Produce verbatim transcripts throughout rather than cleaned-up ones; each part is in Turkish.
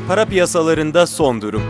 Para piyasalarında son durum.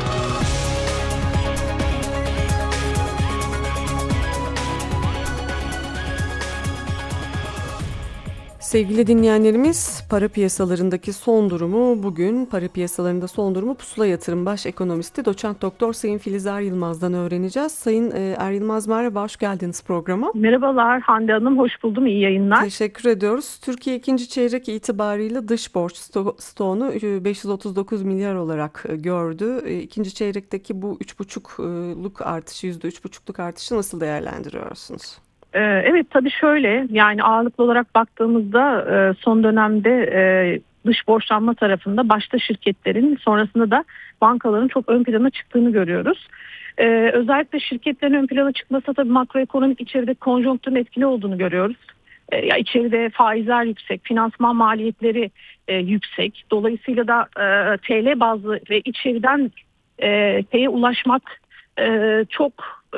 Sevgili dinleyenlerimiz, para piyasalarındaki son durumu bugün para piyasalarında son durumu Pusula Yatırım Baş Ekonomisti Doçent Doktor Sayın Filiz Er Yılmaz'dan öğreneceğiz. Sayın Er Yılmaz, merhaba, hoş geldiniz programa. Merhabalar Hande Hanım, hoş buldum, iyi yayınlar. Teşekkür ediyoruz. Türkiye ikinci çeyrek itibariyle dış borç stoğunu beş yüz otuz dokuz milyar olarak gördü. İkinci çeyrekteki bu üç buçukluk artışı, yüzde üç buçukluk artışı nasıl değerlendiriyorsunuz? Evet, tabii şöyle, yani ağırlıklı olarak baktığımızda son dönemde dış borçlanma tarafında başta şirketlerin, sonrasında da bankaların çok ön plana çıktığını görüyoruz. Özellikle şirketlerin ön plana çıkması tabii makroekonomik içeride konjonktürün etkili olduğunu görüyoruz. Ya içeride faizler yüksek, finansman maliyetleri yüksek. Dolayısıyla da T L bazlı ve içeriden P'ye ulaşmak çok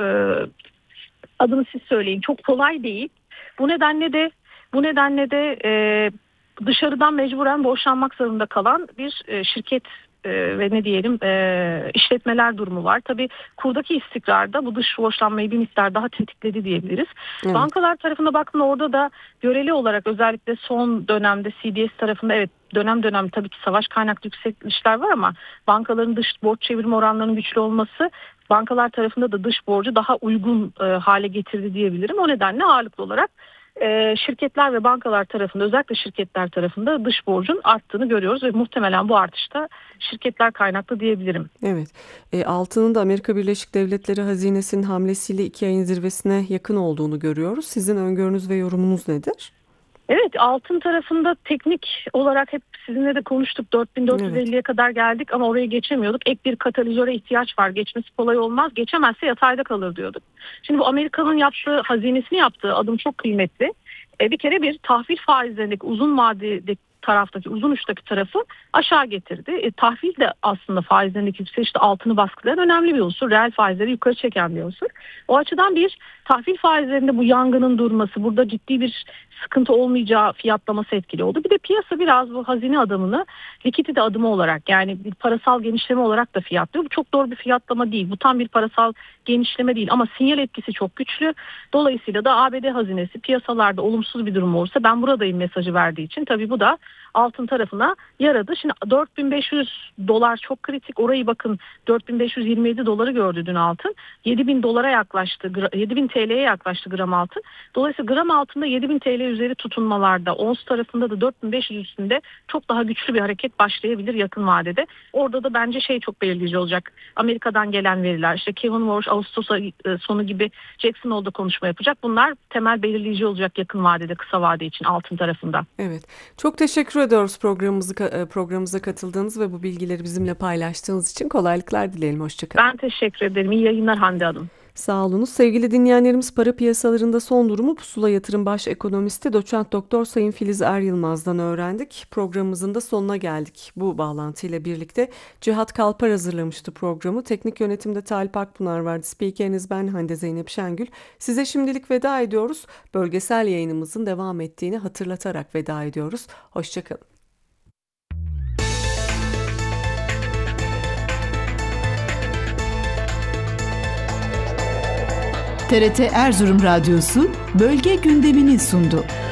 adını siz söyleyin, çok kolay değil. Bu nedenle de bu nedenle de e, dışarıdan mecburen borçlanmak zorunda kalan bir e, şirket e, ve ne diyelim e, işletmeler durumu var. Tabii kurdaki istikrarda bu dış borçlanmayı bir miktar daha tetikledi diyebiliriz. Evet. Bankalar tarafına baktığında orada da göreli olarak özellikle son dönemde C D S tarafında evet dönem dönem tabii ki savaş kaynaklı yükselişler var ama bankaların dış borç çevirme oranlarının güçlü olması bankalar tarafında da dış borcu daha uygun e, hale getirdi diyebilirim. O nedenle ağırlıklı olarak e, şirketler ve bankalar tarafında, özellikle şirketler tarafında dış borcun arttığını görüyoruz ve muhtemelen bu artışta şirketler kaynaklı diyebilirim. Evet. E, altının da Amerika Birleşik Devletleri hazinesinin hamlesiyle iki ayın zirvesine yakın olduğunu görüyoruz. Sizin öngörünüz ve yorumunuz nedir? Evet, altın tarafında teknik olarak hep sizinle de konuştuk, dört bin dört yüz elliye evet. kadar geldik ama oraya geçemiyorduk. Ek bir katalizöre ihtiyaç var, geçmesi kolay olmaz, geçemezse yatayda kalır diyorduk. Şimdi bu Amerika'nın yaptığı, hazinesini yaptığı adım çok kıymetli. E, bir kere bir tahvil faizlerindeki uzun vadeli taraftaki, uzun uçtaki tarafı aşağı getirdi. E, tahvil de aslında faizlerindeki yükselişte altını baskılayan önemli bir unsur. Reel faizleri yukarı çeken bir unsur. O açıdan bir tahvil faizlerinde bu yangının durması, burada ciddi bir sıkıntı olmayacağı fiyatlaması etkili oldu. Bir de piyasa biraz bu hazine adımını likidite adımı olarak, yani bir parasal genişleme olarak da fiyatlıyor. Bu çok doğru bir fiyatlama değil. Bu tam bir parasal genişleme değil ama sinyal etkisi çok güçlü. Dolayısıyla da A B D hazinesi piyasalarda olumsuz bir durum olursa ben buradayım mesajı verdiği için tabii bu da altın tarafına yaradı. Şimdi dört bin beş yüz dolar çok kritik. Orayı bakın, dört bin beş yüz yirmi yedi doları gördü dün altın. yedi bin dolara yaklaştı. yedi bin T L'ye yaklaştı gram altın. Dolayısıyla gram altında yedi bin T L üzeri tutunmalarda, ons tarafında da dört bin beş yüz üstünde çok daha güçlü bir hareket başlayabilir yakın vadede. Orada da bence şey çok belirleyici olacak. Amerika'dan gelen veriler, işte Kevin Walsh Ağustos sonu gibi Jackson Hole'da konuşma yapacak. Bunlar temel belirleyici olacak yakın vadede, kısa vade için altın tarafında. Evet. Çok teşekkür ediyoruz programımızı programımıza katıldığınız ve bu bilgileri bizimle paylaştığınız için. Kolaylıklar dileyelim. Hoşçakalın. Ben teşekkür ederim. İyi yayınlar Hande Hanım. Sağ olunuz. Sevgili dinleyenlerimiz, para piyasalarında son durumu Pusula Yatırım Baş Ekonomisti Doçent Doktor Sayın Filiz Er Yılmaz'dan öğrendik. Programımızın da sonuna geldik. Bu bağlantıyla birlikte Cihat Kalpar hazırlamıştı programı. Teknik yönetimde Talip Akpınar vardı. Spikeriniz ben Hande Zeynep Şengül. Size şimdilik veda ediyoruz. Bölgesel yayınımızın devam ettiğini hatırlatarak veda ediyoruz. Hoşçakalın. T R T Erzurum Radyosu bölge gündemini sundu.